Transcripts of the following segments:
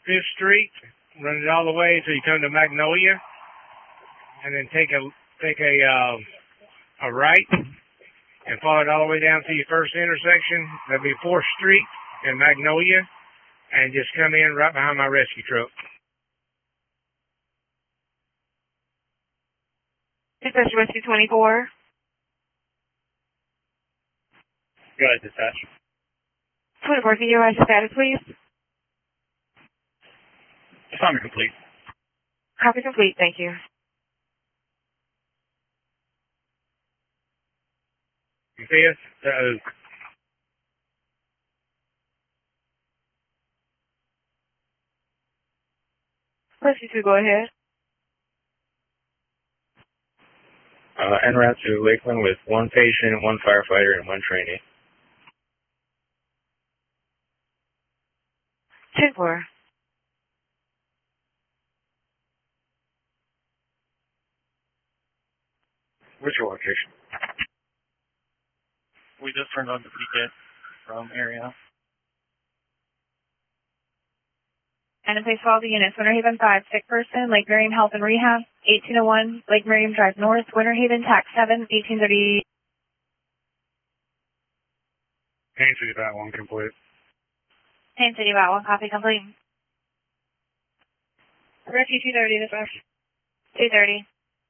5th Street, run it all the way until you come to Magnolia, and then take a right and follow it all the way down to your first intersection. That'll be 4th Street and Magnolia, and just come in right behind my rescue truck. Dispatch Rescue 24. Go ahead, dispatch. 24, can you rise the status, please? Assignment complete. Copy complete, thank you. Fifth to Oak. Rescue 2, go ahead. En route to Lakeland with 1 patient, 1 firefighter, and 1 trainee. 10-4. What's your location? We just turned on the PKIT from area. And in place for all the units, Winter Haven 5, sick person, Lake Miriam Health and Rehab, 1801, Lake Miriam Drive North, Winter Haven, TAC 7, 1830. Haines City Bat 1 complete. Haines City Bat 1, copy complete. Rescue 230, dispatch. 230.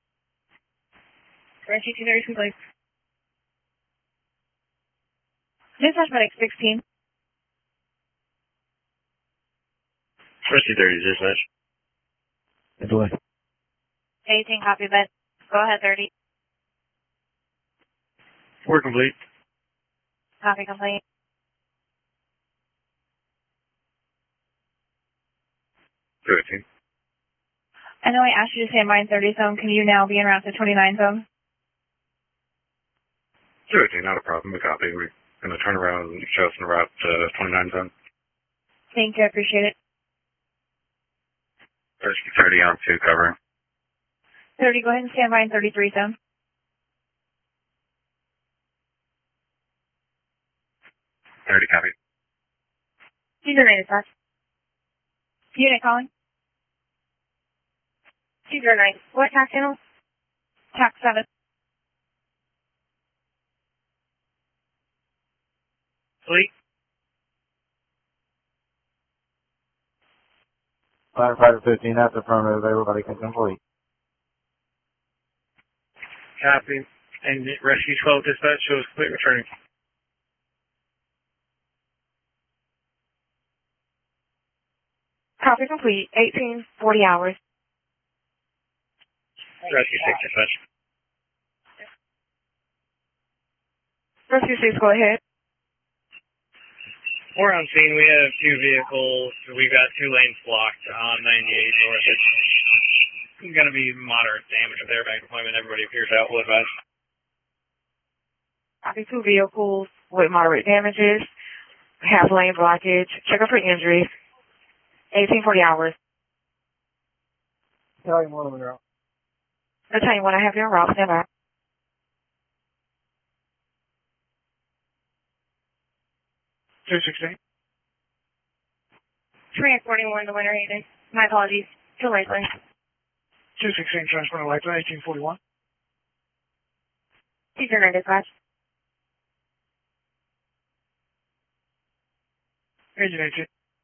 Rescue 230 complete. Dispatch medic 16. Rescue 30, dispatch. Good away. 18, copy, but go ahead, 30. We're complete. Copy complete. Good, team. I know I asked you to stand by in 30 zone. Can you now be en route to 29 zone? Good, team, not a problem. We copy. We're going to turn around and show us in route to 29 zone. Thank you, I appreciate it. Rescue 30 on 2, covering. 30, go ahead and stand by in 33 zone. 30, copy. Unit dispatch. Unit calling. 209. What TAC channel? TAC 7. Fleet. Firefighter 15, that's affirmative. Everybody can complete. Copy. And Rescue 12 dispatch shows complete returning. Copy complete. 18, 40 hours. Rescue 6, dispatch. Rescue 6, go ahead. We're on scene. We have 2 vehicles. We've got 2 lanes blocked on 98 north. It's going to be moderate damage with airbag deployment. Everybody appears out. We'll advise. Copy 2 vehicles with moderate damages. Have lane blockage. Check up for injuries. 18, 40 hours. Tell you one of them out. I'll tell you when I have your route. Stand by. $216. Transporting 1 to Winter Haven. My apologies. To Lakeland. 216 transporting Lakeland, 1841. 209 dispatch. Engine 18.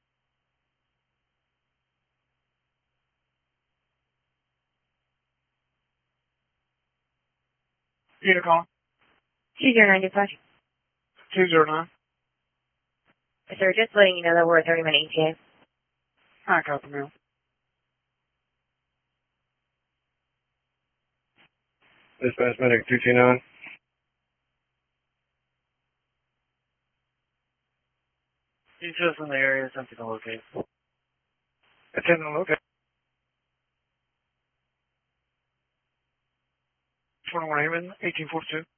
Unit calling. 209 dispatch. 209. Sir, just letting you know that we're at 30-minute ETA. I copy, ma'am. Dispatch medic 229. Details in the area, something to locate. Attendant look. 21 Haven, 1842.